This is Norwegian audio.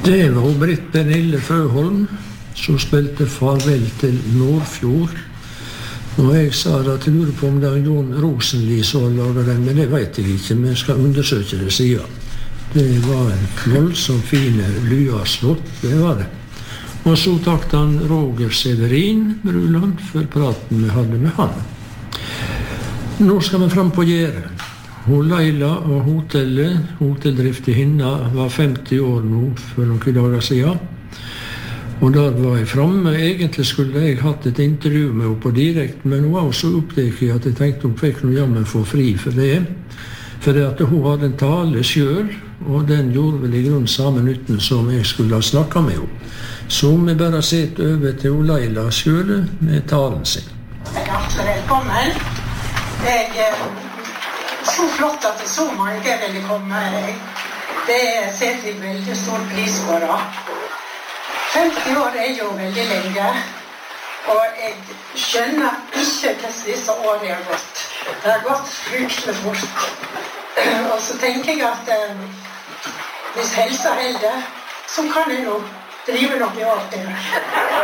Det var Britt Pernille Frøholm, som spilte Farvel til Nordfjord. Og jeg sa at jeg lurer på om det Jon Rosenli som laget den, men det vet jeg ikke, men jeg skal undersøke det siden. Det var en voldsomt fine Lyaslott, det var det. Og så takket han Roger Severin Bruland for praten vi hadde med han. Nå skal vi frem på Gjære. Hun Leila og hotelldrift i Hinna, var 50 år nå for noen dager siden. Og der var jeg fremme. Egentlig skulle jeg hatt et intervju med henne på direkt, men hun var så opptatt at jeg tenkte hun fikk noe jammen få fri for det. For det at hun hadde en tale selv, og den gjorde vel i grunn samme nytten som jeg skulle ha snakket med henne. Så vi bare sett over til Leila selv med talen sin. Hjertelig velkommen. Så flott at det så mange ville komme. Det setter jeg veldig stor pris på da. 50 år jo veldig lenge, og jeg skjønner ikke hvordan disse årene har gått. Det har gått fryktelig fort. Og så tenker jeg at hvis helsa holder, så kan jeg nå drive noe i år til.